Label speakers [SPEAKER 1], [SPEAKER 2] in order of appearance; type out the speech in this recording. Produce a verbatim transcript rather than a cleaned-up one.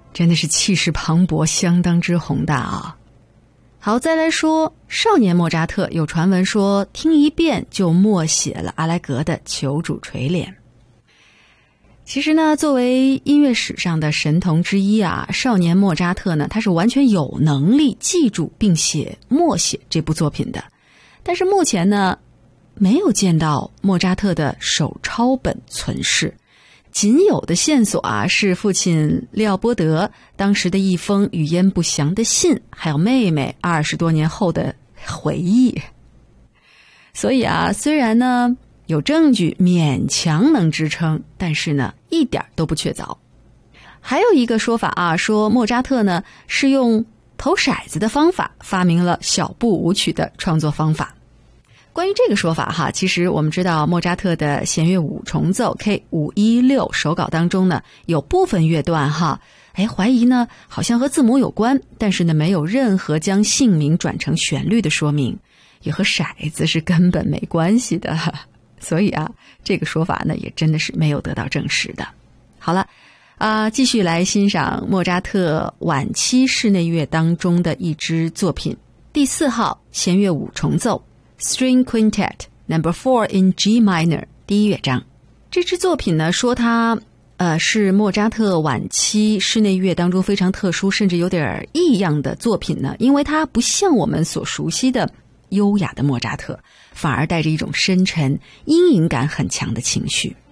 [SPEAKER 1] 真的是气势磅礴，相当之宏大啊。好，再来说少年莫扎特，有传闻说听一遍就默写了阿莱格的求主垂怜。其实呢，作为音乐史上的神童之一啊，少年莫扎特呢，他是完全有能力记住并写默写这部作品的。但是目前呢，没有见到莫扎特的手抄本存世，仅有的线索啊，是父亲利奥波德当时的一封语焉不详的信，还有妹妹二十多年后的回忆。所以啊，虽然呢有证据勉强能支撑，但是呢一点都不确凿。还有一个说法啊，说莫扎特呢是用投骰子的方法发明了小步舞曲的创作方法。关于这个说法哈，其实我们知道莫扎特的弦乐五重奏 K 五一六手稿当中呢，有部分乐段哈，哎，怀疑呢好像和字母有关，但是呢没有任何将姓名转成旋律的说明，也和骰子是根本没关系的。所以啊，这个说法呢也真的是没有得到证实的。好了，啊、呃，继续来欣赏莫扎特晚期室内乐当中的一支作品，第四号弦乐五重奏 String Quintet Number Four in G Minor 第一乐章。这支作品呢，说它呃是莫扎特晚期室内乐当中非常特殊，甚至有点异样的作品呢，因为它不像我们所熟悉的优雅的莫扎特，反而带着一种深沉、阴影感很强的情绪。